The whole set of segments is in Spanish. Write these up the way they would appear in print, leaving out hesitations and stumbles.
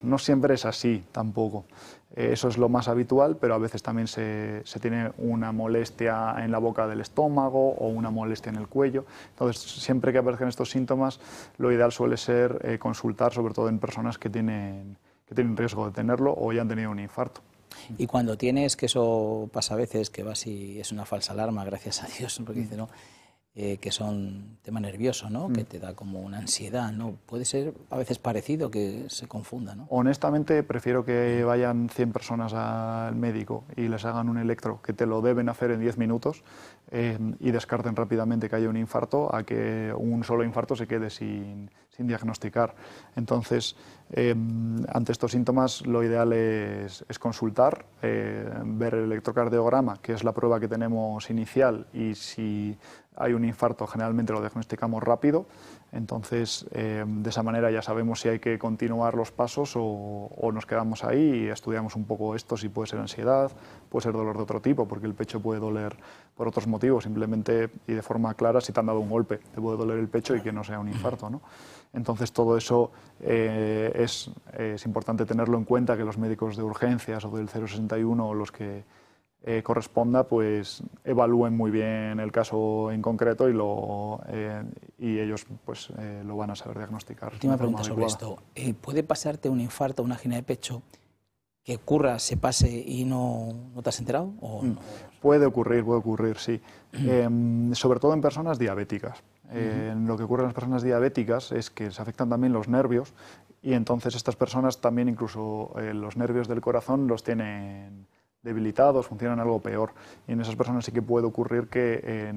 No siempre es así tampoco. Eso es lo más habitual, pero a veces también se tiene una molestia en la boca del estómago o una molestia en el cuello. Entonces, siempre que aparezcan estos síntomas, lo ideal suele ser consultar, sobre todo en personas que tienen riesgo de tenerlo o ya han tenido un infarto. Y cuando tienes, que eso pasa a veces, que vas y es una falsa alarma, gracias a Dios, porque dice, no, que son tema nervioso, ¿no? Que te da como una ansiedad, ¿no? Puede ser a veces parecido, que se confunda, ¿no? Honestamente, prefiero que vayan 100 personas al médico y les hagan un electro, que te lo deben hacer en 10 minutos, y descarten rápidamente que haya un infarto, a que un solo infarto se quede sin diagnosticar. Entonces, ante estos síntomas, lo ideal es consultar, ver el electrocardiograma, que es la prueba que tenemos inicial, y si hay un infarto, generalmente lo diagnosticamos rápido. Entonces, de esa manera ya sabemos si hay que continuar los pasos o nos quedamos ahí y estudiamos un poco esto, si puede ser ansiedad, puede ser dolor de otro tipo, porque el pecho puede doler por otros motivos, simplemente y de forma clara, si te han dado un golpe, te puede doler el pecho y que no sea un infarto, ¿no? Entonces, todo eso es importante tenerlo en cuenta, que los médicos de urgencias o del 061 o los que corresponda, pues evalúen muy bien el caso en concreto y ellos pues lo van a saber diagnosticar. Última pregunta sobre esto. ¿Puede pasarte un infarto, una angina de pecho, que ocurra, se pase y no te has enterado? ¿O no? Puede ocurrir, sí. Sobre todo en personas diabéticas. Lo que ocurre en las personas diabéticas es que se afectan también los nervios y entonces estas personas también incluso los nervios del corazón los tienen debilitados, funcionan algo peor. Y en esas personas sí que puede ocurrir que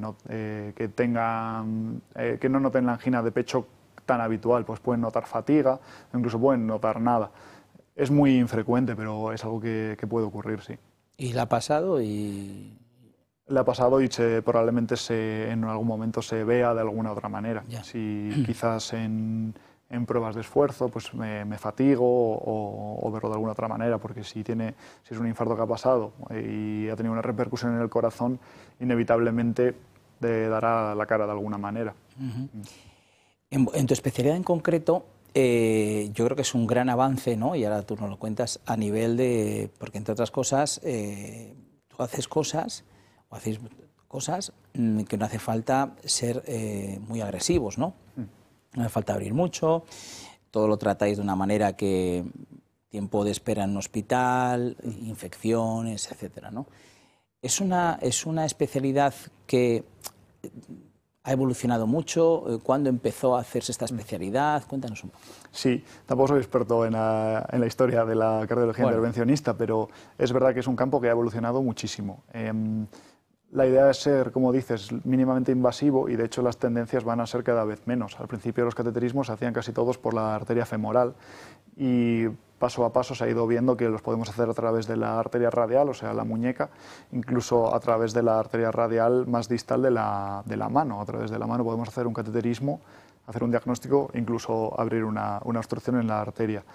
no noten la angina de pecho tan habitual, pues pueden notar fatiga, incluso pueden notar nada. Es muy infrecuente, pero es algo que puede ocurrir, sí. ¿Y la ha pasado? Le ha pasado y probablemente en algún momento se vea de alguna otra manera. Ya. Si quizás en pruebas de esfuerzo pues me fatigo o verlo de alguna otra manera, porque si es un infarto que ha pasado y ha tenido una repercusión en el corazón, inevitablemente dará la cara de alguna manera. En tu especialidad en concreto, yo creo que es un gran avance, ¿no? Y ahora tú nos lo cuentas, a nivel de... Porque, entre otras cosas, tú haces cosas, o hacéis cosas que no hace falta ser muy agresivos, ¿no? No hace falta abrir mucho, todo lo tratáis de una manera que... tiempo de espera en un hospital, infecciones, etcétera, ¿no? Es una especialidad que... ¿Ha evolucionado mucho? ¿Cuándo empezó a hacerse esta especialidad? Cuéntanos un poco. Sí, tampoco soy experto en la historia de la cardiología intervencionista, pero es verdad que es un campo que ha evolucionado muchísimo. La idea es ser, como dices, mínimamente invasivo y de hecho las tendencias van a ser cada vez menos. Al principio los cateterismos se hacían casi todos por la arteria femoral y paso a paso se ha ido viendo que los podemos hacer a través de la arteria radial, o sea, la muñeca, incluso a través de la arteria radial más distal de la mano. A través de la mano podemos hacer un cateterismo, hacer un diagnóstico, incluso abrir una obstrucción en la arteria.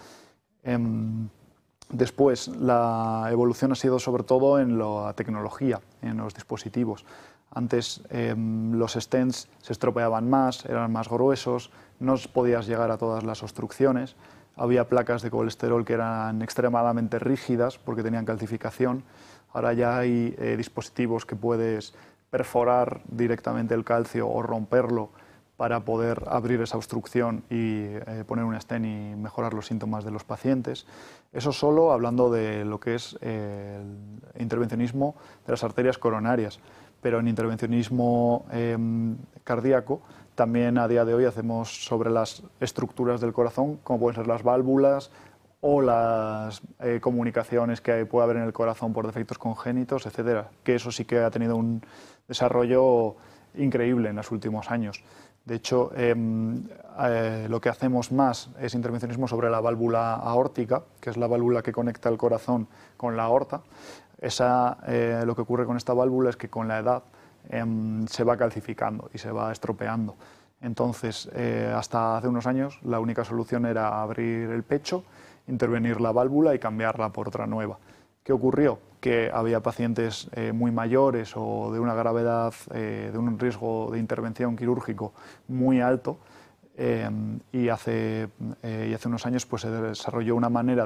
Después, la evolución ha sido sobre todo en la tecnología, en los dispositivos. Antes los stents se estropeaban más, eran más gruesos, no podías llegar a todas las obstrucciones, había placas de colesterol que eran extremadamente rígidas porque tenían calcificación. Ahora ya hay dispositivos que puedes perforar directamente el calcio o romperlo para poder abrir esa obstrucción y poner un stent y mejorar los síntomas de los pacientes. Eso solo hablando de lo que es el intervencionismo de las arterias coronarias, pero en intervencionismo cardíaco también a día de hoy hacemos sobre las estructuras del corazón, como pueden ser las válvulas o las comunicaciones que puede haber en el corazón por defectos congénitos, etcétera, que eso sí que ha tenido un desarrollo increíble en los últimos años. De hecho, lo que hacemos más es intervencionismo sobre la válvula aórtica, que es la válvula que conecta el corazón con la aorta. Lo que ocurre con esta válvula es que con la edad se va calcificando y se va estropeando. Entonces, hasta hace unos años, la única solución era abrir el pecho, intervenir la válvula y cambiarla por otra nueva. ¿Qué ocurrió? Que había pacientes muy mayores o de una gravedad, de un riesgo de intervención quirúrgico muy alto y hace unos años pues, se desarrolló una manera